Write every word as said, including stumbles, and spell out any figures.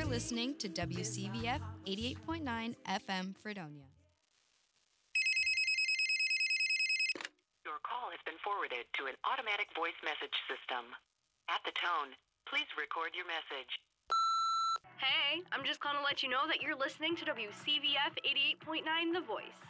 listening to W C V F eighty-eight point nine F M Fredonia. Your call has been forwarded to an automatic voice message system. At the tone, please record your message. Hey, I'm just calling to let you know that you're listening to W C V F eighty-eight point nine The Voice.